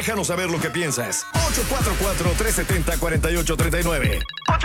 Déjanos saber lo que piensas. 844-370-4839.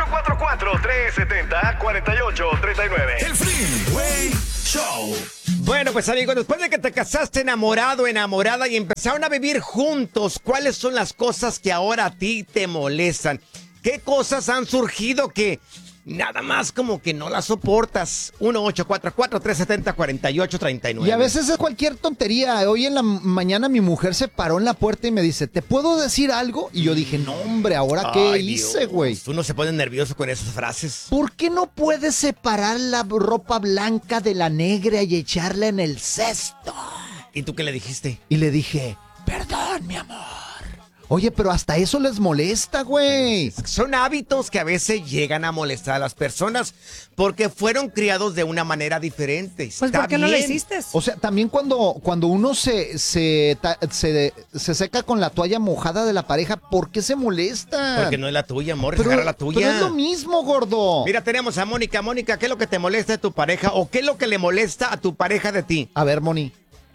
844-370-4839. El Freeway Show. Bueno, pues amigos, después de que te casaste enamorado, enamorada y empezaron a vivir juntos, ¿cuáles son las cosas que ahora a ti te molestan? ¿Qué cosas han surgido que nada más como que no las soportas? 1-844-370-4839. Y a veces es cualquier tontería. Hoy en la mañana mi mujer se paró en la puerta y me dice, ¿te puedo decir algo? Y yo dije, no hombre, ¿ahora qué hice, güey? Tú no se pones nervioso con esas frases. ¿Por qué no puedes separar la ropa blanca de la negra y echarla en el cesto? ¿Y tú qué le dijiste? Y le dije, perdón, mi amor. Oye, pero hasta eso les molesta, güey. Son hábitos que a veces llegan a molestar a las personas porque fueron criados de una manera diferente. Pues Está ¿por qué no lo bien. hiciste? O sea, también cuando uno se seca con la toalla mojada de la pareja, ¿por qué se molesta? Porque no es la tuya, amor, agarra la tuya. Pero es lo mismo, gordo. Mira, tenemos a Mónica. Mónica, ¿qué es lo que te molesta de tu pareja o qué es lo que le molesta a tu pareja de ti? A ver, Moni.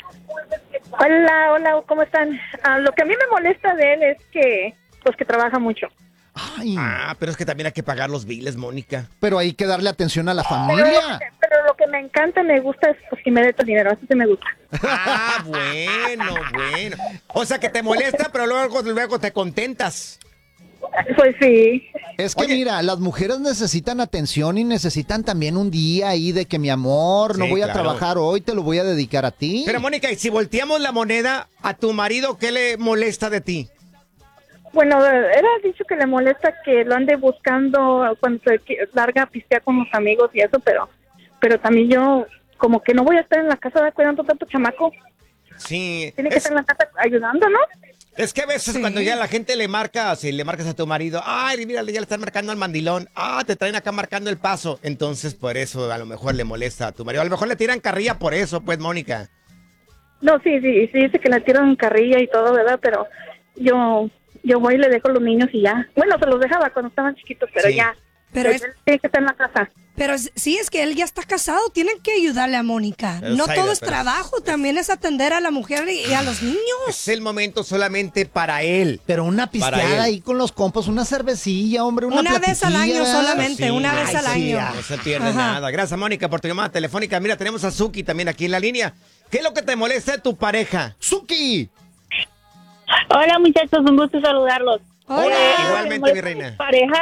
Hola, ¿cómo están? Lo que a mí me molesta de él es que trabaja mucho. Ay, Pero es que también hay que pagar los biles, Mónica. pero hay que darle atención a la familia. Pero lo que me encanta, me gusta es que me dé tu dinero, eso sí me gusta. Bueno. O sea, que te molesta, pero luego te contentas. Pues sí. Es que Oye. mira, las mujeres necesitan atención y necesitan también un día ahí de que mi amor, no Sí, voy a claro. trabajar hoy, te lo voy a dedicar a ti. Pero, Mónica, y si volteamos la moneda a tu marido, ¿qué le molesta de ti? Bueno, él ha dicho que le molesta que lo ande buscando cuando se larga a pistear con los amigos y eso, pero también yo como que no voy a estar en la casa cuidando tanto chamaco. Sí. Tiene que estar en la casa ayudando, ¿no? Es que a veces Sí. cuando ya la gente le marca, si le marcas a tu marido, ay, mira, ya le están marcando al mandilón, te traen acá marcando el paso. Entonces, por eso a lo mejor le molesta a tu marido. A lo mejor le tiran carrilla por eso, pues, Mónica. No, sí, dice que le tiran carrilla y todo, ¿verdad? Pero yo voy y le dejo los niños y ya. Bueno, se los dejaba cuando estaban chiquitos, pero Sí. ya. Pero Él tiene que estar en la casa. Pero sí, es que él ya está casado, tienen que ayudarle a Mónica. Pero, No Zaida, todo es pero- trabajo, también es atender a la mujer y a los niños. Es el momento solamente para él. Pero una Para él. pisteada ahí con los compas, una cervecilla, hombre, una Vez al año platiquilla. solamente, Sí, una vez ay, al sí, año. no se pierde Ajá. nada. Gracias, Mónica, por tu llamada telefónica. Mira, tenemos a Suki también aquí en la línea. ¿Qué es lo que te molesta de tu pareja? ¡Suki! Hola, muchachos, un gusto saludarlos. Hola. Igualmente, mi reina.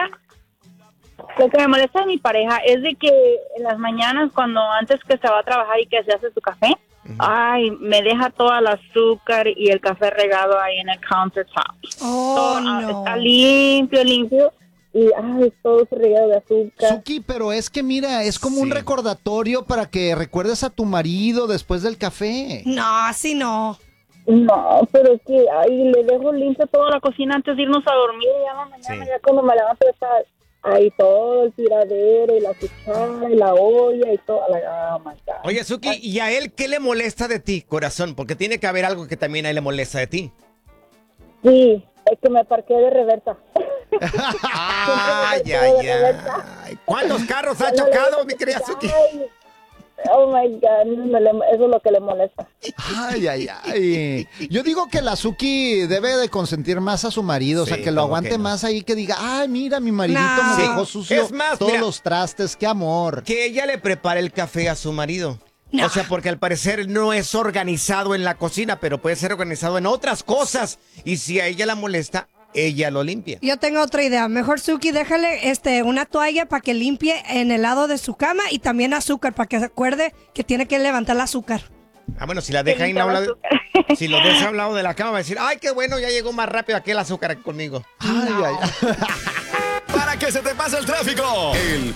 Lo que me molesta de mi pareja es de que en las mañanas, cuando antes que se va a trabajar y que se hace su café, ay, me deja todo el azúcar y el café regado ahí en el countertop. Oh, no. Está limpio y ay, todo regado de azúcar. Suki, pero es que mira, es como un Sí. recordatorio para que recuerdes a tu marido después del café. No, así no. No, pero es que ay, le dejo limpio toda la cocina antes de irnos a dormir y ya en la mañana, Sí. ya cuando me levanto está ahí todo el tiradero y la cuchara y la olla y todo. Oh my God. Oye, Suki, ¿y a él qué le molesta de ti, corazón? Porque tiene que haber algo que también a él le molesta de ti. Sí, es que me parqué de reversa. Ay. ¿Cuántos carros ha chocado, mi querida Suki? Ay, oh my God, eso es lo que le molesta. Ay. Yo digo que la Suki debe de consentir más a su marido, o sea, Sí, que lo ¿cómo aguante que no? más ahí, que diga, ay, mira, mi maridito No. me Sí. dejó sucio Es más, todos mira. los trastes, qué amor. Que ella le prepare el café a su marido. No. O sea, porque al parecer no es organizado en la cocina, pero puede ser organizado en otras cosas. Y si a ella la molesta, ella lo limpia. Yo tengo otra idea. Mejor, Suki, déjale una toalla para que limpie en el lado de su cama y también azúcar para que se acuerde que tiene que levantar el azúcar. Bueno, si la deja ahí a un lado, si lo deja a un lado de la cama, va a decir, ay, qué bueno, ya llegó más rápido aquel azúcar conmigo. Ay. Para que se te pase el tráfico. El